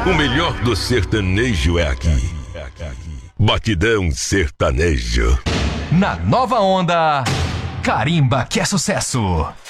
O melhor do sertanejo é aqui. Batidão Sertanejo. Na nova onda, carimba que é sucesso.